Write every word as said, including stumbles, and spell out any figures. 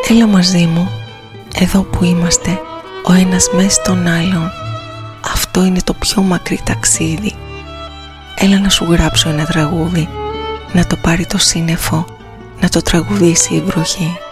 Έλα μαζί μου, εδώ που είμαστε, ο ένας μες τον άλλον. Αυτό είναι το πιο μακρύ ταξίδι. Έλα να σου γράψω ένα τραγούδι, να το πάρει το σύννεφο, να το τραγουδήσει η βροχή.